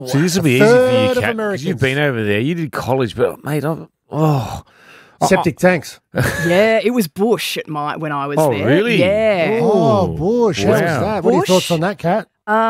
So this will be easy for third you, of Kat, 'cause Americans. you've been over there. You did college, but mate, Septic tanks. Yeah, it was Bush when I was Oh, there. really? Yeah. Oh, Bush. How was Wow. that? What are your Bush? thoughts on that, Kat?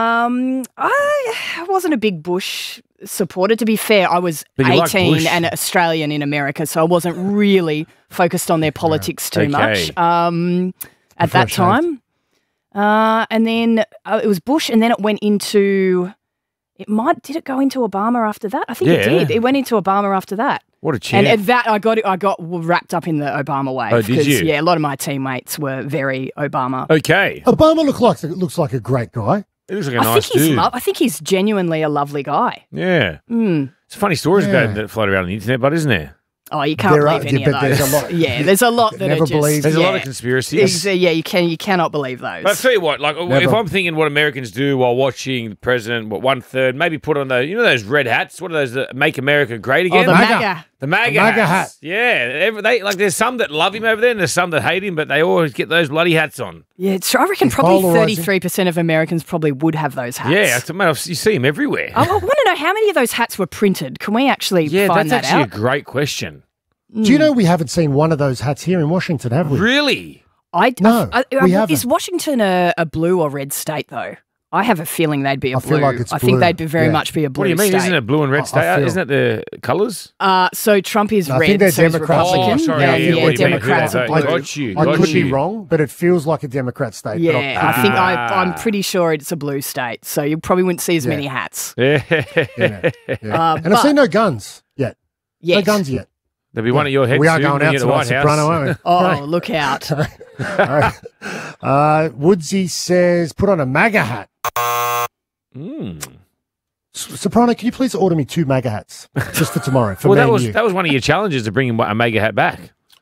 I wasn't a big Bush supporter, to be fair. I was But you like 18 Bush. and Australian in America, so I wasn't really focused on their politics too Okay. much at that Before it time. And then it was Bush, and then it went into... Did it go into Obama after that? I think it Yeah. did. It went into Obama after that. what a champ. And at that, I got wrapped up in the Obama wave. Oh, did 'cause, you? Yeah, a lot of my teammates were very Obama. Okay. Obama looks like a great guy. It looks like a I nice think dude. I think he's genuinely a lovely guy. Yeah. Mm. It's funny stories about Yeah. him that float around on the internet, but isn't there? Oh, you can't There are- believe any but of there's those. a lot- Yeah, there's a lot that Never are just... believe- There's a lot of yeah. conspiracies. Yeah, you cannot believe those. But I'll tell you what, like if Never. I'm thinking what Americans do while watching the president, what 1/3, maybe put on those, those red hats. What are those that make America great Oh, again? the MAGA. MAGA. The MAGA, The MAGA hats. Yeah, there's some that love him over there, and there's some that hate him, but they always get those bloody hats on. Yeah, it's true. I reckon He's probably polarising. 33% of Americans probably would have those hats. Yeah, mate, you see him everywhere. I want to know how many of those hats were printed. Can we actually Yeah, find that's that actually out? a great question. Do you know we haven't seen one of those hats here in Washington, have we? Really? No, we haven't. Is Washington a blue or red state, though? I have a feeling they'd be a I blue. feel like it's I think blue. they'd be very Yeah. much be a blue What do you mean? state. Isn't it blue and red I state? feel- Isn't that the colours? So Trump is No, I red, think they're so he's Democrats. Republican. Oh, sorry, yeah, yeah, what do you mean? Democrats Yeah, are I blue. got you. I could be you. wrong, but it feels like a Democrat state. but Yeah, I'll- I think I'm pretty sure it's a blue state, so you probably wouldn't see as many hats. Yeah. yeah. And I've but- seen no guns yet. Yes. No guns yet. There'll be one of your heads We are soon going when out you get to tonight, White Soprano, House. aren't we? Oh, look out. All right. Woodsy says, put on a MAGA hat. Mm. Soprano, can you please order me 2 MAGA hats just for tomorrow? For Well, me that and was you? that was one of your challenges to bring a mega hat back.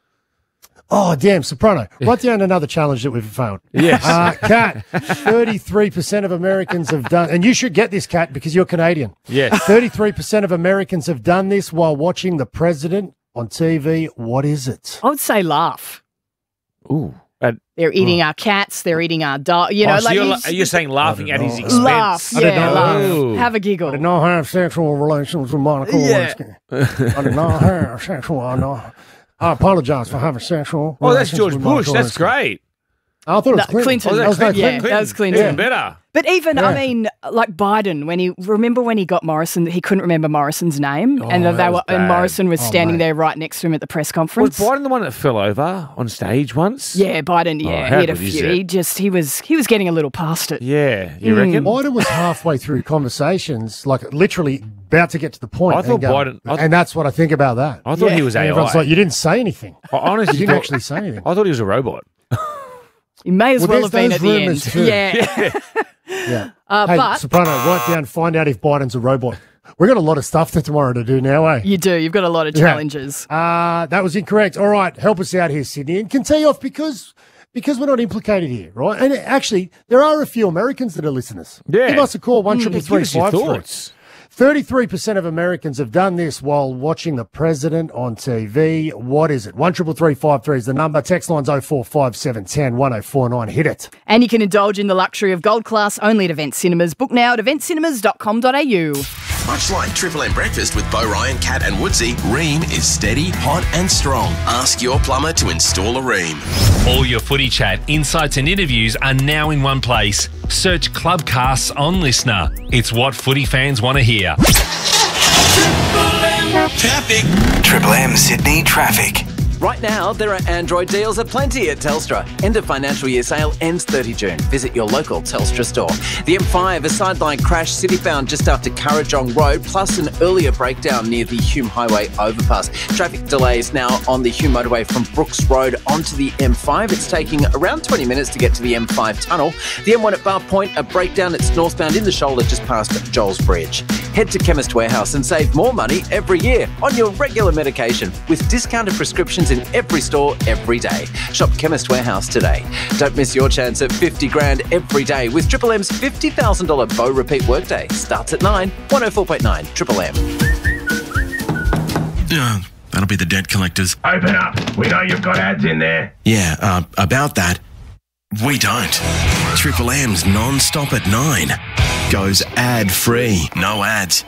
Oh, damn, Soprano. Write down another challenge that we've found. Yes. Kat, 33% of Americans have done, and you should get this, Kat, because you're Canadian. Yes. 33% of Americans have done this while watching the president on TV. What is it? I would say laugh. Ooh. They're eating our cats. They're eating our dog. You know, Oh, so like you're saying laughing at his know. expense. laugh. I don't Yeah, know. laugh. Oh. Have a giggle. I did not have sexual relations with Monica Yeah. Lewinsky. I did not have sexual. I apologize for having sexual. Oh, that's relations George with Bush. Monica That's Lewinsky. great. I thought it was No, Clinton. Clinton. Oh, That that's was no Clinton. Clinton. Yeah, that was Clinton. Even better. But even, Yeah. I mean, like Biden, remember when he got Morrison, he couldn't remember Morrison's name, and that was bad. Morrison was Oh, standing mate. there right next to him at the press Was conference. Biden the one that fell over on stage once? Yeah, Biden. Oh, Yeah, how he had a good is few. it? He was getting a little past it. Yeah, you reckon? Biden was halfway through conversations, like literally about to get to the point. I thought and go- Biden- and that's what I think about that. I thought Yeah. he was And AI. everyone's like, you didn't say anything. I honestly You didn't thought- actually say anything. I thought he was a robot. He may as Well, well have there's been at those the end. rumours too. Yeah. Yeah. Hey, but Soprano, write down, find out if Biden's a robot. We've got a lot of stuff for tomorrow to do now, eh? you do. You've got a lot of Yeah. challenges. That was incorrect. All right, help us out here, Sydney. And can tee off because we're not implicated here, right? And actually, there are a few Americans that are listeners. Yeah. Give us a call, Give us your 1-333-53. thoughts. 33% of Americans have done this while watching the president on TV. What is it? 1-333-53 is the number. Text line's 045710 1049. Hit it. And you can indulge in the luxury of gold class only at Event Cinemas. Book now at eventcinemas.com.au. Much like Triple M Breakfast with Bo Ryan, Cat and Woodsy, Ream is steady, hot and strong. Ask your plumber to install a Ream. All your footy chat, insights and interviews are now in one place. Search Clubcasts on Listener. It's what footy fans want to hear. Traffic. Triple M Sydney traffic. Right now, there are Android deals aplenty at Telstra. End of financial year sale ends 30 June. Visit your local Telstra store. The M5, a sideline crash citybound just after Currajong Road, plus an earlier breakdown near the Hume Highway overpass. Traffic delays now on the Hume motorway from Brooks Road onto the M5. It's taking around 20 minutes to get to the M5 tunnel. The M1 at Bar Point, a breakdown. It's northbound in the shoulder just past Joel's Bridge. Head to Chemist Warehouse and save more money every year on your regular medication with discounted prescriptions in every store every day. Shop Chemist Warehouse today. Don't miss your chance at 50 grand every day with Triple M's $50,000 Bow Repeat Workday. Starts at 9, 104.9 Triple M. That'll be the debt collectors. Open up. We know you've got ads in there. Yeah, about that, we don't. Triple M's non-stop at 9. goes ad-free. No ads.